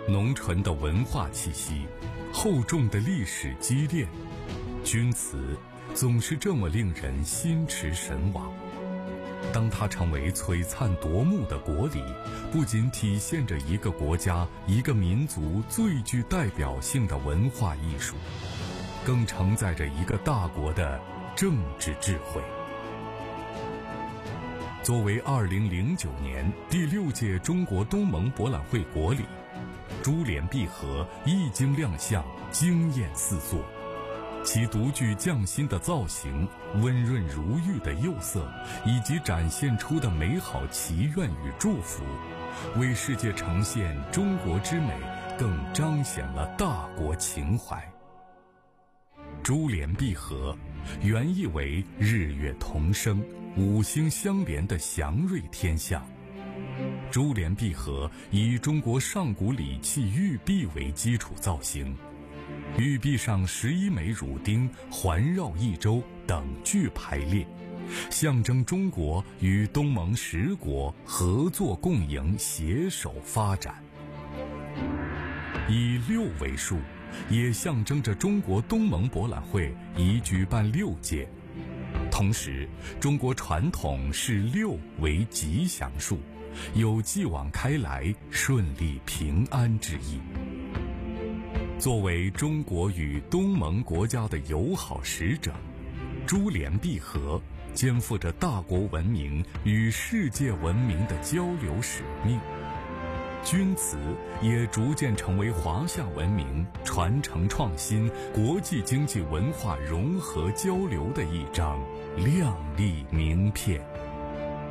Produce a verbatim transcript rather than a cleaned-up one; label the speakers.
Speaker 1: 浓醇的文化气息，厚重的历史积淀，钧瓷总是这么令人心驰神往。当它成为璀璨夺目的国礼，不仅体现着一个国家、一个民族最具代表性的文化艺术，更承载着一个大国的政治智慧。作为二零零九年第六届中国东盟博览会国礼，珠联璧合一经亮相，惊艳四座。其独具匠心的造型、温润如玉的釉色，以及展现出的美好祈愿与祝福，为世界呈现中国之美，更彰显了大国情怀。珠联璧合原意为日月同生、五星相连的祥瑞天象。珠联璧合以中国上古礼器玉璧为基础造型，玉璧上十一枚乳钉环绕一周，等距排列，象征中国与东盟十国合作共赢，携手发展。以六为数，也象征着中国东盟博览会已举办六届。同时，中国传统视六为吉祥数，有继往开来、顺利平安之意。作为中国与东盟国家的友好使者，珠联璧合肩负着大国文明与世界文明的交流使命。钧瓷也逐渐成为华夏文明传承创新、国际经济文化融合交流的一张亮丽名片。